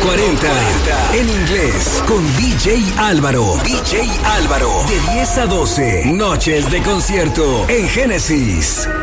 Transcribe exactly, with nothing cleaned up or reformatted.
cuarenta. En inglés, con D J Álvaro. D J Álvaro. De diez a doce. Noches de concierto en Génesis.